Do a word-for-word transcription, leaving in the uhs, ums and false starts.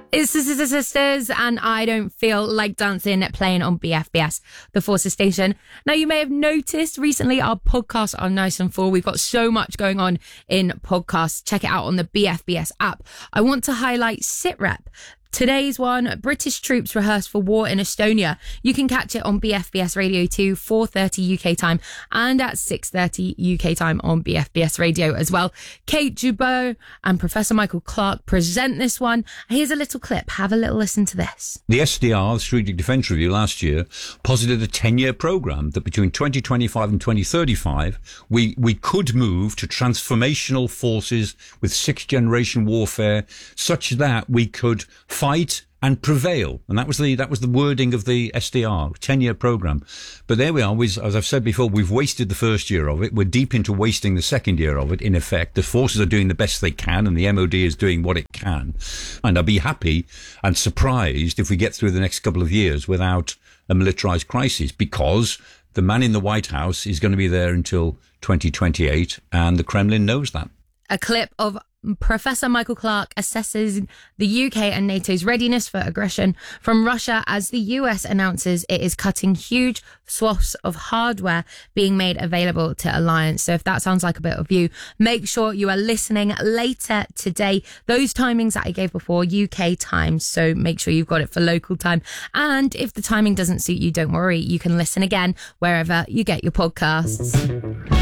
It's the Sister Sisters and I Don't Feel Like Dancing, playing on B F B S, the Forces station. Now, you may have noticed recently our podcasts are nice and full. We've got so much going on in podcasts. Check it out on the B F B S app. I want to highlight SitRep. Today's one, British troops rehearse for war in Estonia. You can catch it on B F B S Radio two, four thirty U K time, and at six thirty U K time on B F B S Radio as well. Kate Jubot and Professor Michael Clark present this one. Here's a little clip. Have a little listen to this. The S D R, the Strategic Defence Review, last year posited a ten-year programme that between twenty twenty-five and twenty thirty-five, we, we could move to transformational forces with sixth-generation warfare such that we could fight and prevail. And that was the that was the wording of the S D R, ten-year programme. But there we are. We, as I've said before, we've wasted the first year of it. We're deep into wasting the second year of it, in effect. The forces are doing the best they can, and the M O D is doing what it can. And I'd be happy and surprised if we get through the next couple of years without a militarised crisis, because the man in the White House is going to be there until twenty twenty-eight, and the Kremlin knows that. A clip of Professor Michael Clark assesses the U K and NATO's readiness for aggression from Russia as the U S announces it is cutting huge swaths of hardware being made available to alliance. So if that sounds like a bit of you, make sure you are listening later today. Those timings that I gave before, U K time, so make sure you've got it for local time. And if the timing doesn't suit you, don't worry, you can listen again wherever you get your podcasts.